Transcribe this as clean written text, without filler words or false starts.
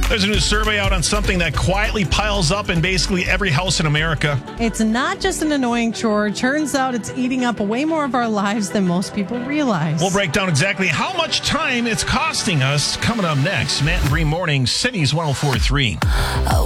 There's a new survey out on something that quietly piles up in basically every house in America. It's not just an annoying chore. Turns out it's eating up way more of our lives than most people realize. We'll break down exactly how much time it's costing us coming up next. Matt and Bree Morning, Cities 104.3.